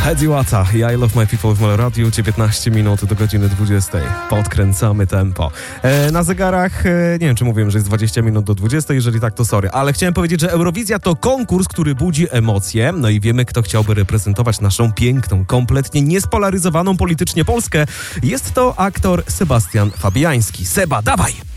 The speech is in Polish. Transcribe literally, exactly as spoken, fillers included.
Eddie Wata i I Love My People w Molo Radio, dziewiętnaście minut do godziny dwudziestej. Podkręcamy tempo. E, na zegarach, e, nie wiem czy mówiłem, że jest dwadzieścia minut do dwudziestej, jeżeli tak to sorry, ale chciałem powiedzieć, że Eurowizja to konkurs, który budzi emocje, no i wiemy, kto chciałby reprezentować naszą piękną, kompletnie niespolaryzowaną politycznie Polskę. Jest to aktor Sebastian Fabiański. Seba, dawaj!